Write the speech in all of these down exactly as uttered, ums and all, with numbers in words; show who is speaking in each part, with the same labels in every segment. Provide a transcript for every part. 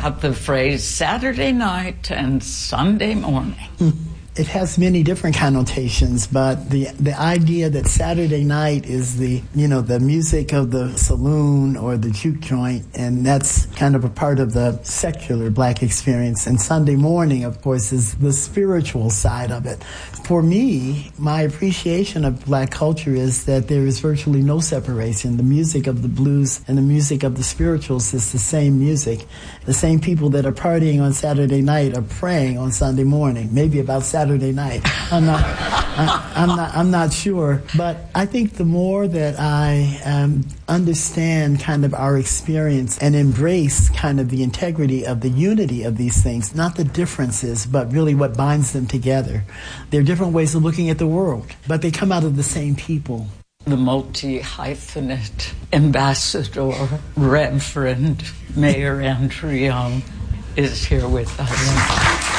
Speaker 1: about the phrase Saturday night and Sunday morning?
Speaker 2: It has many different connotations, but the the idea that Saturday night is the, you know, the music of the saloon or the juke joint, and that's kind of a part of the secular black experience. And Sunday morning, of course, is the spiritual side of it. For me, my appreciation of black culture is that there is virtually no separation. The music of the blues and the music of the spirituals is the same music. The same people that are partying on Saturday night are praying on Sunday morning, maybe about Saturday Saturday night. I'm not, I, I'm not, I'm not sure. But I think the more that I um, understand kind of our experience and embrace kind of the integrity of the unity of these things, not the differences, but really what binds them together. There are different ways of looking at the world, but they come out of the same people.
Speaker 1: The multi-hyphenate ambassador, Reverend Mayor Andrew Young, is here with us.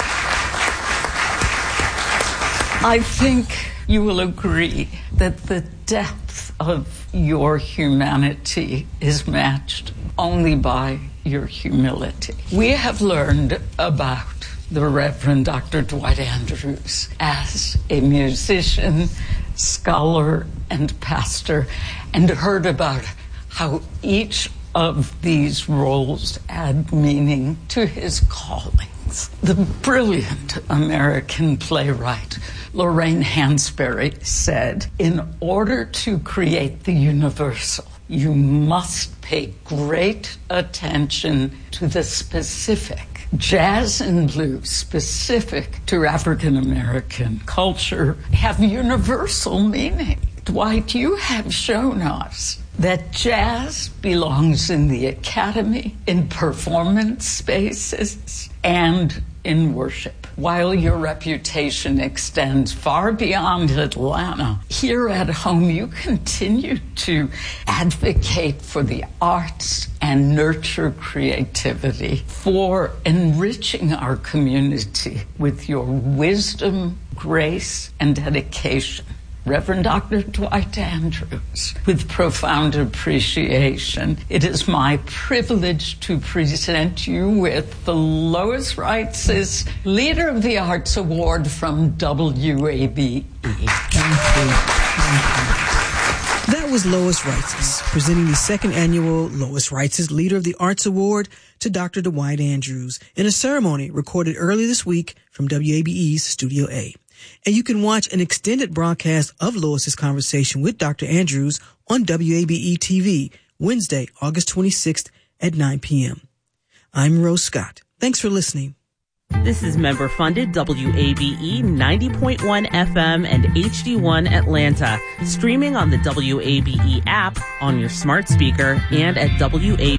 Speaker 1: I think you will agree that the depth of your humanity is matched only by your humility. We have learned about the Reverend Doctor Dwight Andrews as a musician, scholar, and pastor, and heard about how each of these roles add meaning to his calling. The brilliant American playwright Lorraine Hansberry said, in order to create the universal, you must pay great attention to the specific. Jazz and blues, specific to African American culture, have universal meaning. Dwight, you have shown us that jazz belongs in the academy, in performance spaces, and in worship. While your reputation extends far beyond Atlanta, here at home you continue to advocate for the arts and nurture creativity, for enriching our community with your wisdom, grace, and dedication. Reverend Doctor Dwight Andrews, with profound appreciation, it is my privilege to present you with the Lois Reitzes Leader of the Arts Award from W A B E.
Speaker 2: Thank you. Thank you.
Speaker 3: That was Lois Reitzes, presenting the second annual Lois Reitzes Leader of the Arts Award to Doctor Dwight Andrews in a ceremony recorded early this week from W A B E's Studio A. And you can watch an extended broadcast of Lois's conversation with Doctor Andrews on W A B E T V Wednesday, August twenty-sixth at nine p.m. I'm Rose Scott. Thanks for listening.
Speaker 4: This is member-funded W A B E ninety point one F M and H D one Atlanta, streaming on the W A B E app, on your smart speaker, and at W A B E.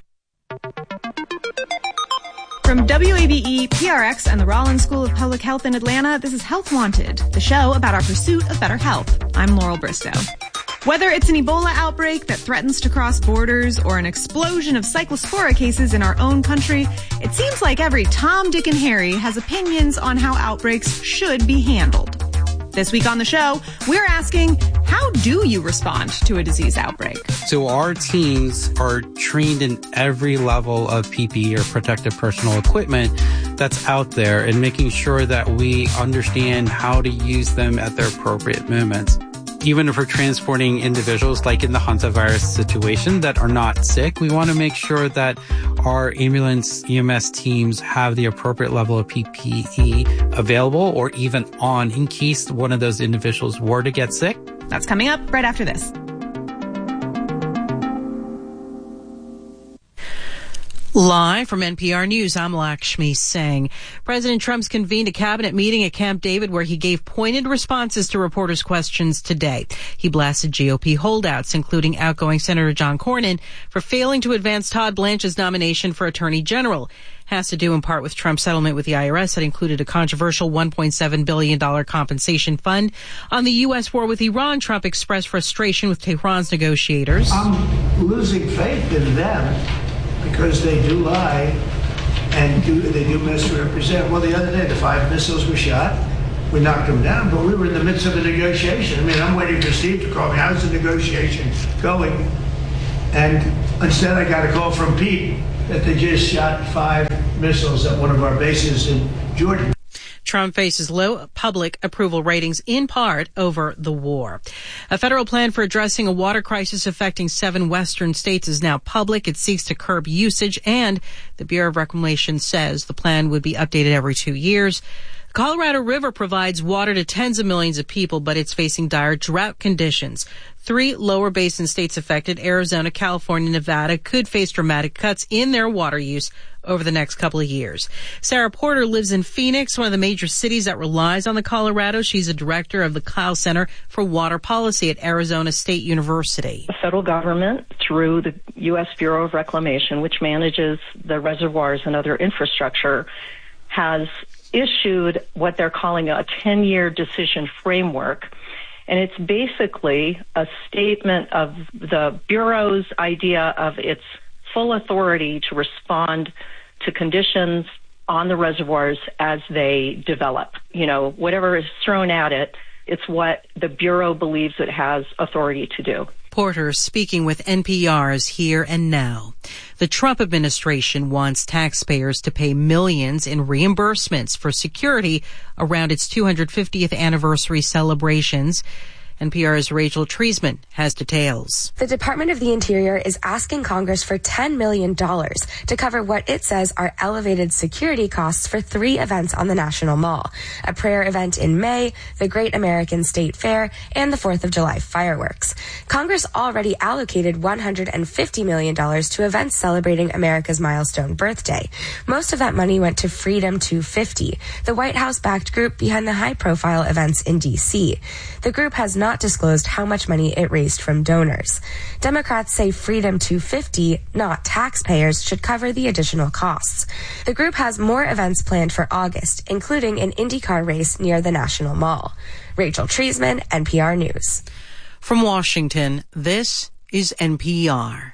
Speaker 5: From W A B E, P R X, and the Rollins School of Public Health in Atlanta, this is Health Wanted, the show about our pursuit of better health. I'm Laurel Bristow. Whether it's an Ebola outbreak that threatens to cross borders or an explosion of cyclospora cases in our own country, it seems like every Tom, Dick, and Harry has opinions on how outbreaks should be handled. This week on the show, we're asking, how do you respond to a disease outbreak?
Speaker 6: So our teams are trained in every level of P P E or protective personal equipment that's out there, and making sure that we understand how to use them at their appropriate moments. Even if we're transporting individuals, like in the hantavirus situation, that are not sick, we want to make sure that our ambulance E M S teams have the appropriate level of P P E available or even on in case one of those individuals were to get sick.
Speaker 5: That's coming up right after this.
Speaker 7: Live from N P R News, I'm Lakshmi Singh. President Trump's convened a cabinet meeting at Camp David where he gave pointed responses to reporters' questions today. He blasted G O P holdouts, including outgoing Senator John Cornyn, for failing to advance Todd Blanche's nomination for Attorney General. Has to do in part with Trump's settlement with the I R S that included a controversial one point seven billion dollars compensation fund. On the U S war with Iran, Trump expressed frustration with Tehran's negotiators.
Speaker 8: I'm losing faith in them, because they do lie and do they do misrepresent. Well, the other day, the five missiles were shot. We knocked them down, but we were in the midst of a negotiation. I mean, I'm waiting for Steve to call me. How's the negotiation going? And instead, I got a call from Pete, that they just shot five missiles at one of our bases in Jordan.
Speaker 7: Trump faces low public approval ratings in part over the war. A federal plan for addressing a water crisis affecting seven western states is now public. It seeks to curb usage, and the Bureau of Reclamation says the plan would be updated every two years. The Colorado River provides water to tens of millions of people, but it's facing dire drought conditions. Three lower basin states affected, Arizona, California, Nevada, could face dramatic cuts in their water use over the next couple of years. Sarah Porter lives in Phoenix, one of the major cities that relies on the Colorado. She's a director of the Kyle Center for Water Policy at Arizona State University.
Speaker 9: The federal government, through the U S Bureau of Reclamation, which manages the reservoirs and other infrastructure, has issued what they're calling a ten-year decision framework. And it's basically a statement of the Bureau's idea of its full authority to respond to conditions on the reservoirs as they develop. You know, whatever is thrown at it, it's what the Bureau believes it has authority to do.
Speaker 7: Porter speaking with N P R's Here and Now. The Trump administration wants taxpayers to pay millions in reimbursements for security around its two hundred fiftieth anniversary celebrations. N P R's Rachel Treisman has details.
Speaker 10: The Department of the Interior is asking Congress for ten million dollars to cover what it says are elevated security costs for three events on the National Mall: a prayer event in May, the Great American State Fair, and the fourth of July fireworks. Congress already allocated one hundred fifty million dollars to events celebrating America's milestone birthday. Most of that money went to Freedom two fifty, the White House-backed group behind the high-profile events in D C. The group has not disclosed how much money it raised from donors. Democrats say Freedom two fifty, not taxpayers, should cover the additional costs. The group has more events planned for August, including an IndyCar race near the National Mall. Rachel Treisman, N P R News.
Speaker 7: From Washington, this is N P R.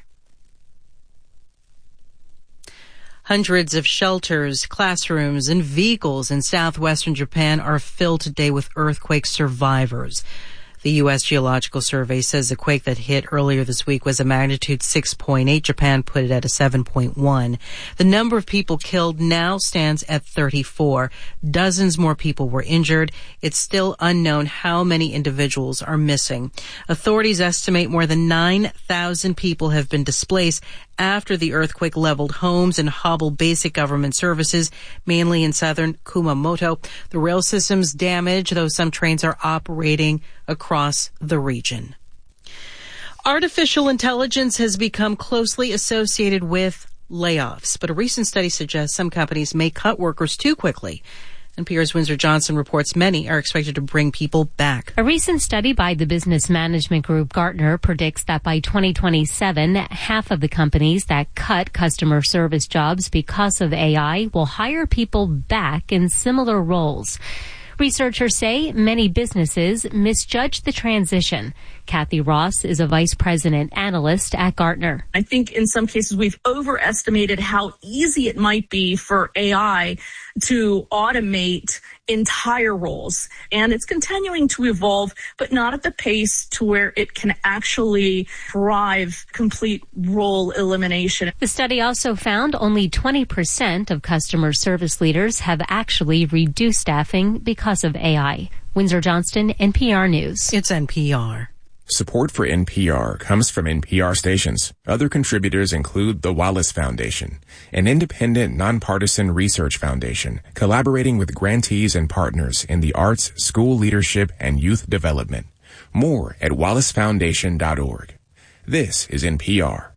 Speaker 7: Hundreds of shelters, classrooms, and vehicles in southwestern Japan are filled today with earthquake survivors. The U S Geological Survey says the quake that hit earlier this week was a magnitude six point eight. Japan put it at a seven point one. The number of people killed now stands at thirty-four. Dozens more people were injured. It's still unknown how many individuals are missing. Authorities estimate more than nine thousand people have been displaced after the earthquake leveled homes and hobbled basic government services, mainly in southern Kumamoto. The rail system's damaged, though some trains are operating across the region. Artificial intelligence has become closely associated with layoffs, but a recent study suggests some companies may cut workers too quickly. N P R's Windsor Johnson reports many are expected to bring people back.
Speaker 11: A recent study by the business management group Gartner predicts that by twenty twenty-seven, half of the companies that cut customer service jobs because of A I will hire people back in similar roles. Researchers say many businesses misjudge the transition. Kathy Ross is a vice president analyst at Gartner.
Speaker 12: I think in some cases we've overestimated how easy it might be for A I to automate entire roles. And it's continuing to evolve, but not at the pace to where it can actually drive complete role elimination.
Speaker 11: The study also found only twenty percent of customer service leaders have actually reduced staffing because of A I. Windsor Johnston, N P R News.
Speaker 7: It's N P R.
Speaker 13: Support for N P R comes from N P R stations. Other contributors include the Wallace Foundation, an independent, nonpartisan research foundation collaborating with grantees and partners in the arts, school leadership, and youth development. More at wallace foundation dot org. This is N P R.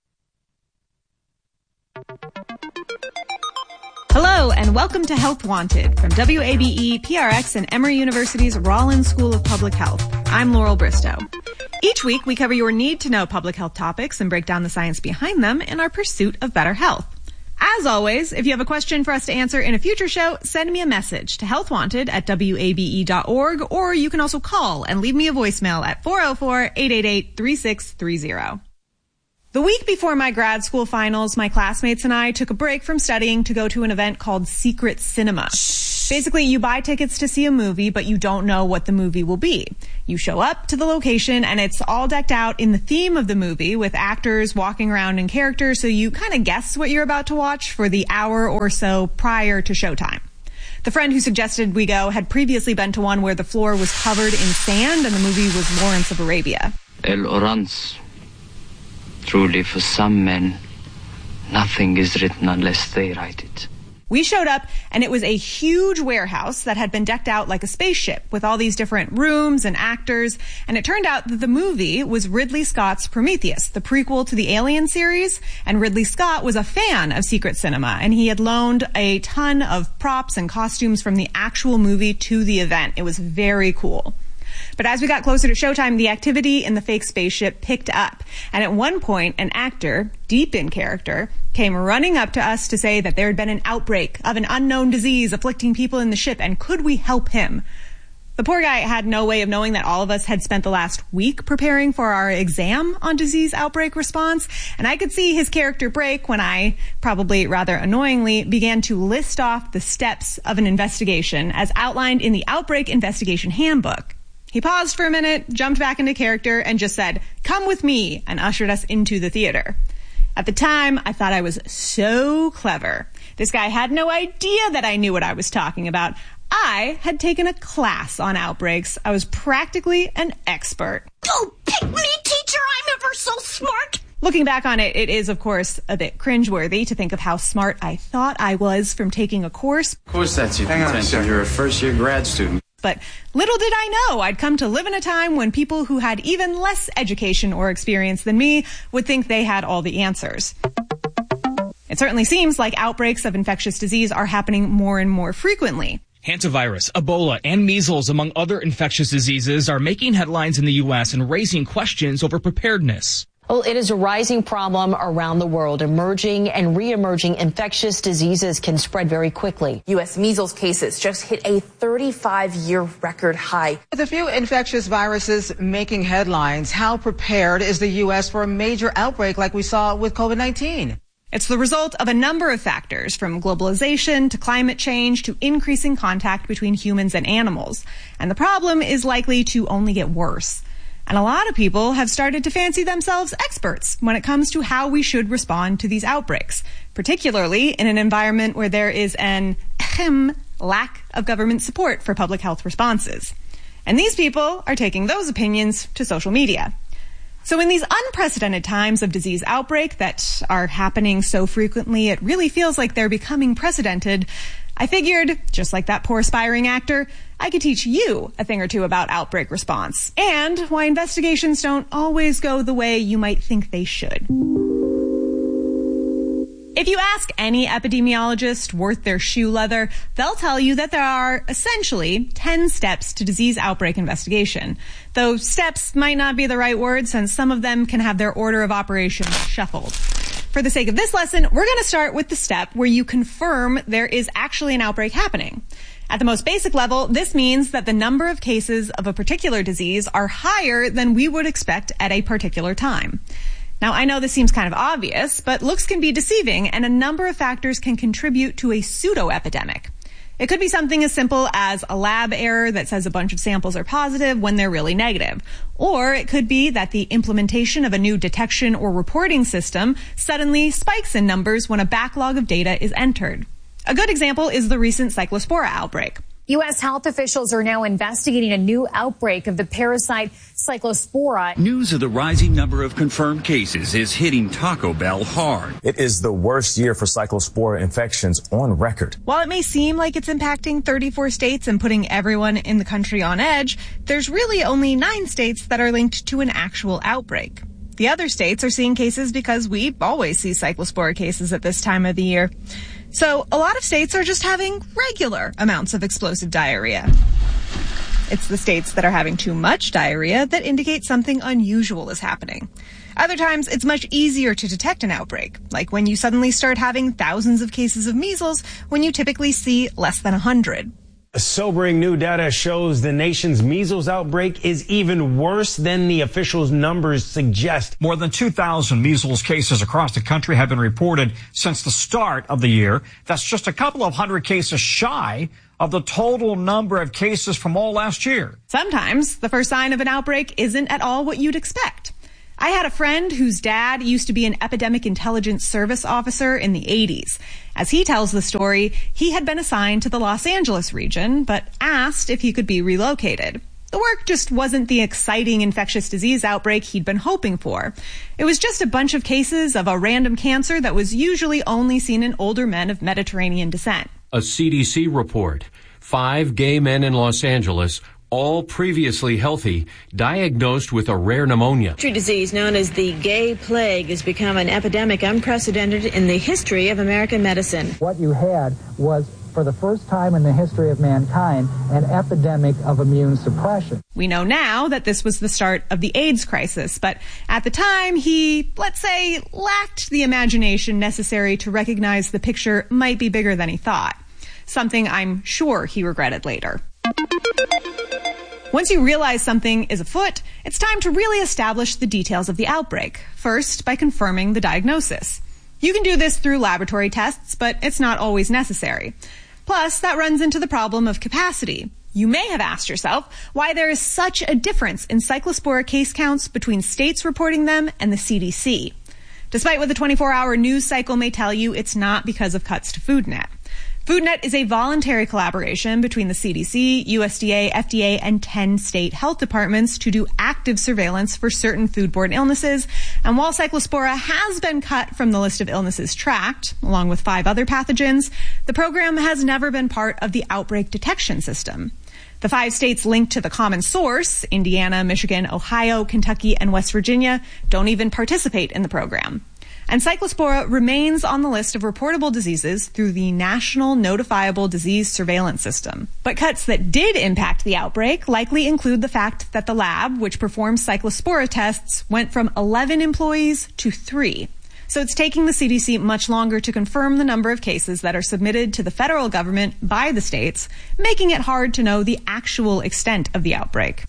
Speaker 5: Hello, and welcome to Health Wanted from W A B E, P R X, and Emory University's Rollins School of Public Health. I'm Laurel Bristow. Each week, we cover your need-to-know public health topics and break down the science behind them in our pursuit of better health. As always, if you have a question for us to answer in a future show, send me a message to healthwanted at W A B E dot org, or you can also call and leave me a voicemail at four oh four, eight eight eight, three six three zero. The week before my grad school finals, my classmates and I took a break from studying to go to an event called Secret Cinema. Basically, you buy tickets to see a movie, but you don't know what the movie will be. You show up to the location and it's all decked out in the theme of the movie with actors walking around in character, so you kind of guess what you're about to watch for the hour or so prior to showtime. The friend who suggested we go had previously been to one where the floor was covered in sand and the movie was Lawrence of Arabia.
Speaker 14: El Orance. Truly, for some men, nothing is written unless they write it.
Speaker 5: We showed up, and it was a huge warehouse that had been decked out like a spaceship with all these different rooms and actors. And it turned out that the movie was Ridley Scott's Prometheus, the prequel to the Alien series. And Ridley Scott was a fan of secret cinema, and he had loaned a ton of props and costumes from the actual movie to the event. It was very cool. But as we got closer to showtime, the activity in the fake spaceship picked up. And at one point, an actor, deep in character, came running up to us to say that there had been an outbreak of an unknown disease afflicting people in the ship, and could we help him? The poor guy had no way of knowing that all of us had spent the last week preparing for our exam on disease outbreak response, and I could see his character break when I, probably rather annoyingly, began to list off the steps of an investigation as outlined in the Outbreak Investigation Handbook. He paused for a minute, jumped back into character, and just said, "Come with me," and ushered us into the theater. At the time, I thought I was so clever. This guy had no idea that I knew what I was talking about. I had taken a class on outbreaks. I was practically an expert.
Speaker 15: Go pick me, teacher! I'm ever so smart!
Speaker 5: Looking back on it, it is, of course, a bit cringeworthy to think of how smart I thought I was from taking a course.
Speaker 16: Of course that's your potential. You're a first-year grad student.
Speaker 5: But little did I know I'd come to live in a time when people who had even less education or experience than me would think they had all the answers. It certainly seems like outbreaks of infectious disease are happening more and more frequently.
Speaker 17: Hantavirus, Ebola, and measles, among other infectious diseases, are making headlines in the U S and raising questions over preparedness.
Speaker 18: Well, it is a rising problem around the world. Emerging and re-emerging infectious diseases can spread very quickly.
Speaker 19: U S measles cases just hit a thirty-five year record high.
Speaker 20: With a few infectious viruses making headlines, how prepared is the U S for a major outbreak like we saw with COVID nineteen?
Speaker 5: It's the result of a number of factors, from globalization to climate change to increasing contact between humans and animals. And the problem is likely to only get worse. And a lot of people have started to fancy themselves experts when it comes to how we should respond to these outbreaks, particularly in an environment where there is an ahem, lack of government support for public health responses. And these people are taking those opinions to social media. So in these unprecedented times of disease outbreak that are happening so frequently, it really feels like they're becoming precedented. I figured, just like that poor aspiring actor, I could teach you a thing or two about outbreak response and why investigations don't always go the way you might think they should. If you ask any epidemiologist worth their shoe leather, they'll tell you that there are essentially ten steps to disease outbreak investigation. Though steps might not be the right word, since some of them can have their order of operations shuffled. For the sake of this lesson, we're going to start with the step where you confirm there is actually an outbreak happening. At the most basic level, this means that the number of cases of a particular disease are higher than we would expect at a particular time. Now, I know this seems kind of obvious, but looks can be deceiving, and a number of factors can contribute to a pseudo-epidemic. It could be something as simple as a lab error that says a bunch of samples are positive when they're really negative. Or it could be that the implementation of a new detection or reporting system suddenly spikes in numbers when a backlog of data is entered. A good example is the recent Cyclospora outbreak.
Speaker 21: U S health officials are now investigating a new outbreak of the parasite Cyclospora.
Speaker 22: News of the rising number of confirmed cases is hitting Taco Bell hard.
Speaker 23: It is the worst year for Cyclospora infections on record.
Speaker 5: While it may seem like it's impacting thirty-four states and putting everyone in the country on edge, there's really only nine states that are linked to an actual outbreak. The other states are seeing cases because we always see Cyclospora cases at this time of the year. So a lot of states are just having regular amounts of explosive diarrhea. It's the states that are having too much diarrhea that indicate something unusual is happening. Other times, it's much easier to detect an outbreak, like when you suddenly start having thousands of cases of measles when you typically see less than a hundred.
Speaker 24: Sobering new data shows the nation's measles outbreak is even worse than the official numbers suggest.
Speaker 25: More than two thousand measles cases across the country have been reported since the start of the year. That's just a couple of hundred cases shy of the total number of cases from all last year.
Speaker 5: Sometimes the first sign of an outbreak isn't at all what you'd expect. I had a friend whose dad used to be an epidemic intelligence service officer in the eighties. As he tells the story, he had been assigned to the Los Angeles region, but asked if he could be relocated. The work just wasn't the exciting infectious disease outbreak he'd been hoping for. It was just a bunch of cases of a random cancer that was usually only seen in older men of Mediterranean descent.
Speaker 1: A C D C report. Five gay men in Los Angeles, all previously healthy, diagnosed with a rare pneumonia.
Speaker 2: A disease known as the gay plague has become an epidemic unprecedented in the history of American medicine.
Speaker 3: What you had was, for the first time in the history of mankind, an epidemic of immune suppression.
Speaker 5: We know now that this was the start of the AIDS crisis, but at the time he, let's say, lacked the imagination necessary to recognize the picture might be bigger than he thought. Something I'm sure he regretted later. Once you realize something is afoot, it's time to really establish the details of the outbreak, first by confirming the diagnosis. You can do this through laboratory tests, but it's not always necessary. Plus, that runs into the problem of capacity. You may have asked yourself why there is such a difference in Cyclospora case counts between states reporting them and the C D C. Despite what the twenty-four hour news cycle may tell you, it's not because of cuts to FoodNet. FoodNet is a voluntary collaboration between the C D C, U S D A, F D A, and ten state health departments to do active surveillance for certain foodborne illnesses. And while Cyclospora has been cut from the list of illnesses tracked, along with five other pathogens, the program has never been part of the outbreak detection system. The five states linked to the common source, Indiana, Michigan, Ohio, Kentucky, and West Virginia, don't even participate in the program. And Cyclospora remains on the list of reportable diseases through the National Notifiable Disease Surveillance System. But cuts that did impact the outbreak likely include the fact that the lab, which performs Cyclospora tests, went from eleven employees to three. So it's taking the C D C much longer to confirm the number of cases that are submitted to the federal government by the states, making it hard to know the actual extent of the outbreak.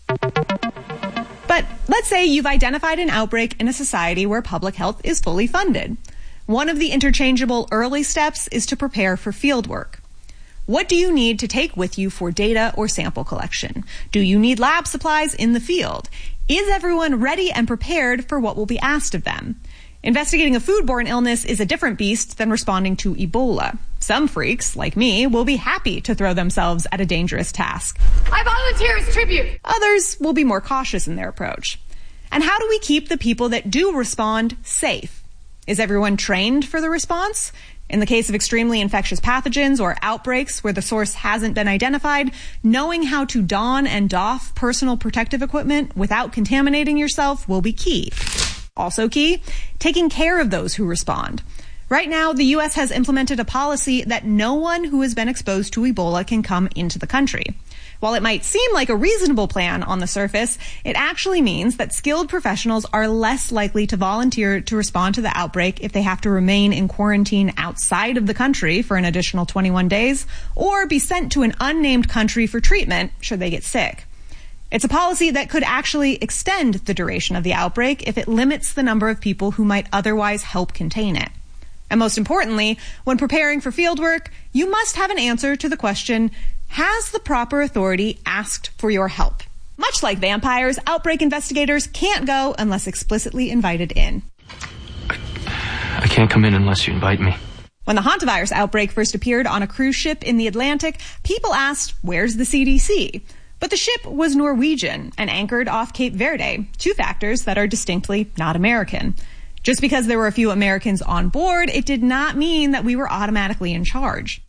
Speaker 5: But let's say you've identified an outbreak in a society where public health is fully funded. One of the interchangeable early steps is to prepare for field work. What do you need to take with you for data or sample collection? Do you need lab supplies in the field? Is everyone ready and prepared for what will be asked of them? Investigating a foodborne illness is a different beast than responding to Ebola. Some freaks, like me, will be happy to throw themselves at a dangerous task.
Speaker 4: I volunteer as tribute.
Speaker 5: Others will be more cautious in their approach. And how do we keep the people that do respond safe? Is everyone trained for the response? In the case of extremely infectious pathogens or outbreaks where the source hasn't been identified, knowing how to don and doff personal protective equipment without contaminating yourself will be key. Also key, taking care of those who respond. Right now, the U S has implemented a policy that no one who has been exposed to Ebola can come into the country. While it might seem like a reasonable plan on the surface, it actually means that skilled professionals are less likely to volunteer to respond to the outbreak if they have to remain in quarantine outside of the country for an additional twenty-one days, or be sent to an unnamed country for treatment should they get sick. It's a policy that could actually extend the duration of the outbreak if it limits the number of people who might otherwise help contain it. And most importantly, when preparing for fieldwork, you must have an answer to the question, has the proper authority asked for your help? Much like vampires, outbreak investigators can't go unless explicitly invited in.
Speaker 6: I, I can't come in unless you invite me.
Speaker 5: When the hantavirus outbreak first appeared on a cruise ship in the Atlantic, people asked, where's the C D C? But the ship was Norwegian and anchored off Cape Verde, two factors that are distinctly not American. Just because there were a few Americans on board, it did not mean that we were automatically in charge.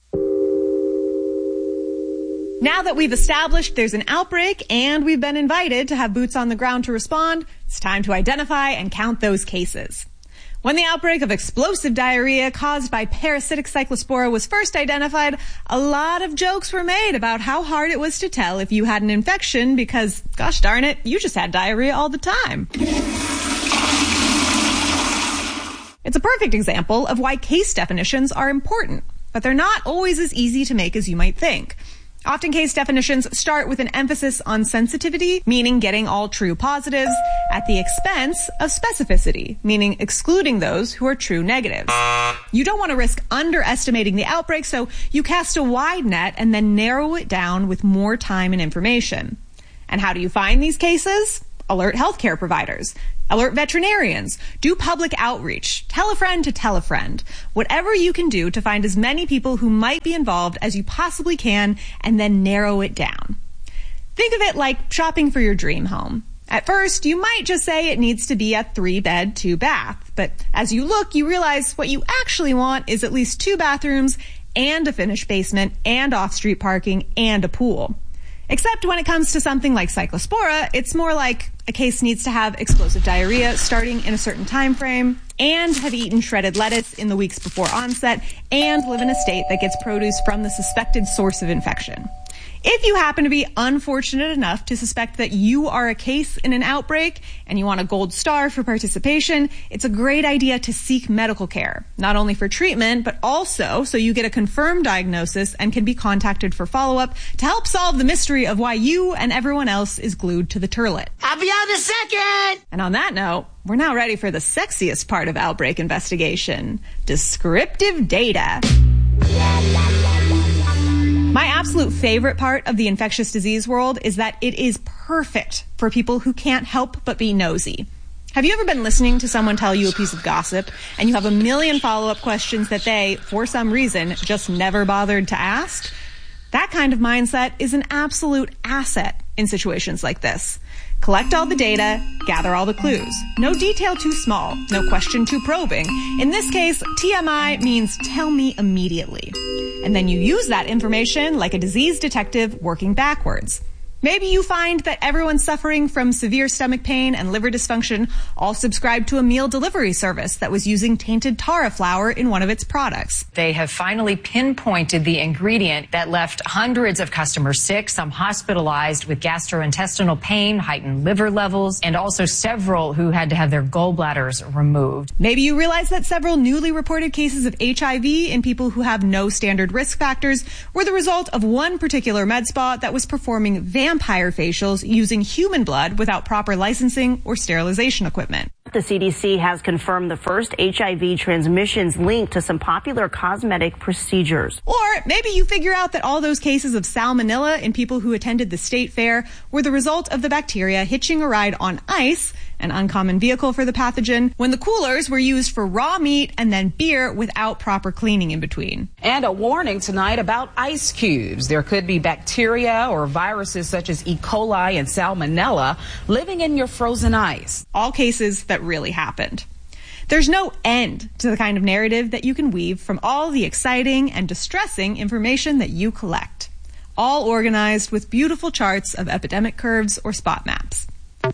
Speaker 5: Now that we've established there's an outbreak and we've been invited to have boots on the ground to respond, it's time to identify and count those cases. When the outbreak of explosive diarrhea caused by parasitic Cyclospora was first identified, a lot of jokes were made about how hard it was to tell if you had an infection because, gosh darn it, you just had diarrhea all the time. It's a perfect example of why case definitions are important, but they're not always as easy to make as you might think. Often case definitions start with an emphasis on sensitivity, meaning getting all true positives, at the expense of specificity, meaning excluding those who are true negatives. You don't want to risk underestimating the outbreak, so you cast a wide net and then narrow it down with more time and information. And how do you find these cases? Alert healthcare providers. Alert veterinarians. Do public outreach. Tell a friend to tell a friend. Whatever you can do to find as many people who might be involved as you possibly can and then narrow it down. Think of it like shopping for your dream home. At first, you might just say it needs to be a three-bed, two-bath. But as you look, you realize what you actually want is at least two bathrooms and a finished basement and off-street parking and a pool. Except when it comes to something like Cyclospora, it's more like a case needs to have explosive diarrhea starting in a certain time frame and have eaten shredded lettuce in the weeks before onset and live in a state that gets produce from the suspected source of infection. If you happen to be unfortunate enough to suspect that you are a case in an outbreak and you want a gold star for participation, it's a great idea to seek medical care, not only for treatment, but also so you get a confirmed diagnosis and can be contacted for follow-up to help solve the mystery of why you and everyone else is glued to the turlet.
Speaker 15: I'll be out in a second!
Speaker 5: And on that note, we're now ready for the sexiest part of outbreak investigation, descriptive data. My absolute favorite part of the infectious disease world is that it is perfect for people who can't help but be nosy. Have you ever been listening to someone tell you a piece of gossip and you have a million follow-up questions that they, for some reason, just never bothered to ask? That kind of mindset is an absolute asset in situations like this. Collect all the data, gather all the clues. No detail too small, no question too probing. In this case, T M I means tell me immediately. And then you use that information like a disease detective working backwards. Maybe you find that everyone suffering from severe stomach pain and liver dysfunction all subscribed to a meal delivery service that was using tainted Tara flour in one of its products.
Speaker 8: They have finally pinpointed the ingredient that left hundreds of customers sick, some hospitalized with gastrointestinal pain, heightened liver levels, and also several who had to have their gallbladders removed.
Speaker 5: Maybe you realize that several newly reported cases of H I V in people who have no standard risk factors were the result of one particular med spa that was performing vampire vampire facials using human blood without proper licensing or sterilization equipment.
Speaker 9: The C D C has confirmed the first H I V transmissions linked to some popular cosmetic procedures.
Speaker 5: Or maybe you figure out that all those cases of salmonella in people who attended the state fair were the result of the bacteria hitching a ride on ice, an uncommon vehicle for the pathogen, when the coolers were used for raw meat and then beer without proper cleaning in between.
Speaker 10: And a warning tonight about ice cubes. There could be bacteria or viruses such as E. coli and salmonella living in your frozen ice.
Speaker 5: All cases that really happened. There's no end to the kind of narrative that you can weave from all the exciting and distressing information that you collect, all organized with beautiful charts of epidemic curves or spot maps.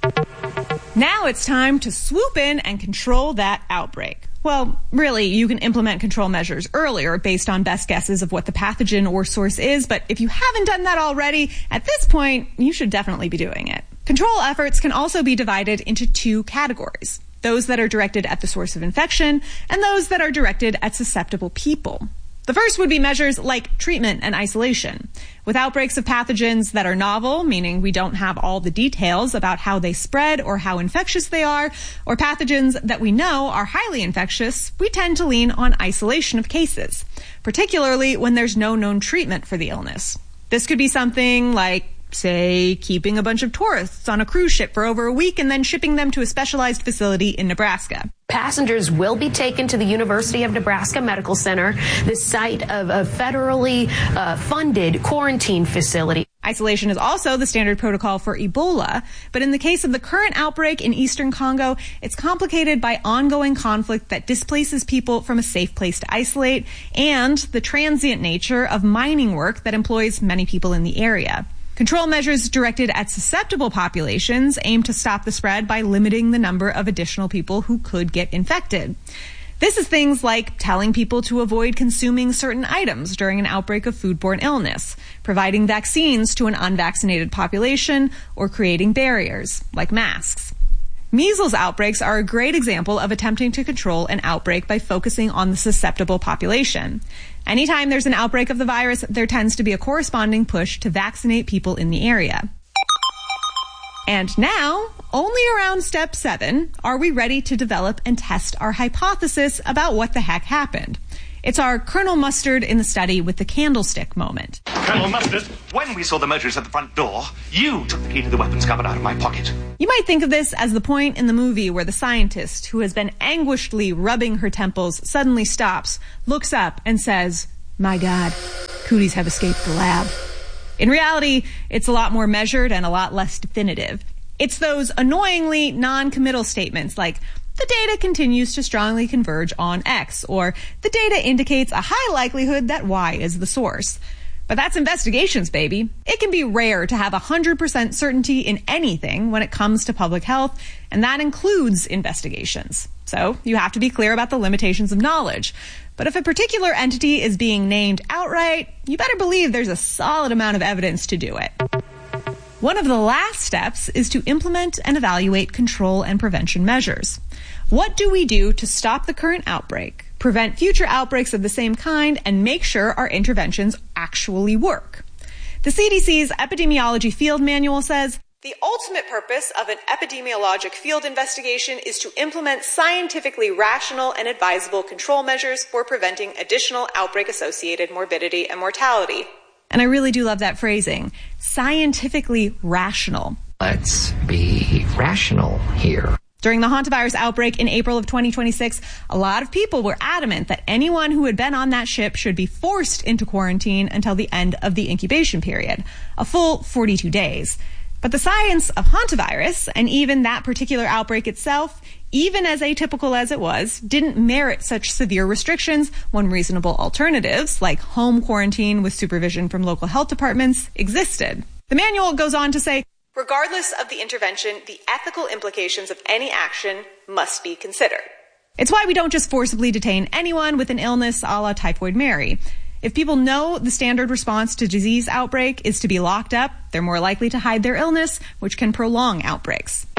Speaker 5: Now it's time to swoop in and control that outbreak. Well, really, you can implement control measures earlier based on best guesses of what the pathogen or source is, but if you haven't done that already, at this point, you should definitely be doing it. Control efforts can also be divided into two categories: those that are directed at the source of infection and those that are directed at susceptible people. The first would be measures like treatment and isolation. With outbreaks of pathogens that are novel, meaning we don't have all the details about how they spread or how infectious they are, or pathogens that we know are highly infectious, we tend to lean on isolation of cases, particularly when there's no known treatment for the illness. This could be something like, say, keeping a bunch of tourists on a cruise ship for over a week and then shipping them to a specialized facility in Nebraska.
Speaker 11: Passengers will be taken to the University of Nebraska Medical Center, the site of a federally uh, funded quarantine facility.
Speaker 5: Isolation is also the standard protocol for Ebola, but in the case of the current outbreak in eastern Congo, it's complicated by ongoing conflict that displaces people from a safe place to isolate and the transient nature of mining work that employs many people in the area. Control measures directed at susceptible populations aim to stop the spread by limiting the number of additional people who could get infected. This is things like telling people to avoid consuming certain items during an outbreak of foodborne illness, providing vaccines to an unvaccinated population, or creating barriers, like masks. Measles outbreaks are a great example of attempting to control an outbreak by focusing on the susceptible population. Anytime there's an outbreak of the virus, there tends to be a corresponding push to vaccinate people in the area. And now, only around step seven, are we ready to develop and test our hypothesis about what the heck happened. It's our Colonel Mustard in the study with the candlestick moment.
Speaker 7: Colonel Mustard, when we saw the motorists at the front door, you took the key to the weapons cupboard out of my pocket.
Speaker 5: You might think of this as the point in the movie where the scientist, who has been anguishedly rubbing her temples, suddenly stops, looks up, and says, "My God, cooties have escaped the lab." In reality, it's a lot more measured and a lot less definitive. It's those annoyingly non-committal statements like, "The data continues to strongly converge on X," or "The data indicates a high likelihood that Y is the source." But that's investigations, baby. It can be rare to have one hundred percent certainty in anything when it comes to public health, and that includes investigations. So you have to be clear about the limitations of knowledge. But if a particular entity is being named outright, you better believe there's a solid amount of evidence to do it. One of the last steps is to implement and evaluate control and prevention measures. What do we do to stop the current outbreak, prevent future outbreaks of the same kind, and make sure our interventions actually work? The C D C's Epidemiology Field Manual says, "The ultimate purpose of an epidemiologic field investigation is to implement scientifically rational and advisable control measures for preventing additional outbreak-associated morbidity and mortality." And I really do love that phrasing, scientifically rational.
Speaker 12: Let's be rational here.
Speaker 5: During the hantavirus outbreak in April of twenty twenty-six, a lot of people were adamant that anyone who had been on that ship should be forced into quarantine until the end of the incubation period, a full forty-two days. But the science of hantavirus, and even that particular outbreak itself, even as atypical as it was, didn't merit such severe restrictions when reasonable alternatives, like home quarantine with supervision from local health departments, existed. The manual goes on to say, regardless of the intervention, the ethical implications of any action must be considered. It's why we don't just forcibly detain anyone with an illness a la Typhoid Mary. If people know the standard response to disease outbreak is to be locked up, they're more likely to hide their illness, which can prolong outbreaks.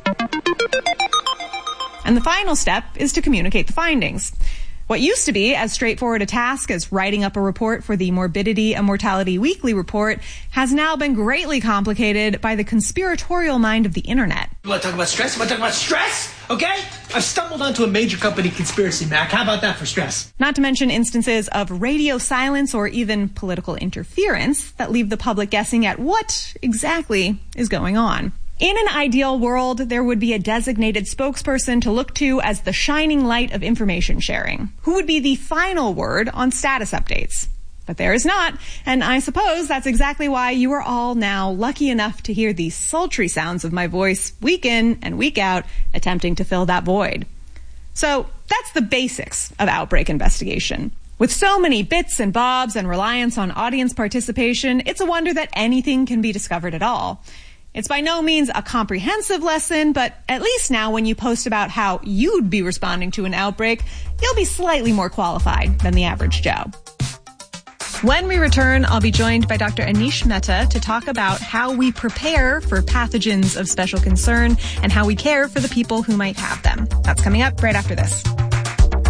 Speaker 5: And the final step is to communicate the findings. What used to be as straightforward a task as writing up a report for the Morbidity and Mortality Weekly report has now been greatly complicated by the conspiratorial mind of the internet.
Speaker 13: You want to talk about stress? You want to talk about stress? Okay? I've stumbled onto a major company conspiracy, Mac. How about that for stress?
Speaker 5: Not to mention instances of radio silence or even political interference that leave the public guessing at what exactly is going on. In an ideal world, there would be a designated spokesperson to look to as the shining light of information sharing, who would be the final word on status updates. But there is not, and I suppose that's exactly why you are all now lucky enough to hear the sultry sounds of my voice week in and week out, attempting to fill that void. So that's the basics of outbreak investigation. With so many bits and bobs and reliance on audience participation, it's a wonder that anything can be discovered at all. It's by no means a comprehensive lesson, but at least now when you post about how you'd be responding to an outbreak, you'll be slightly more qualified than the average Joe. When we return, I'll be joined by Doctor Anish Mehta to talk about how we prepare for pathogens of special concern and how we care for the people who might have them. That's coming up right after this.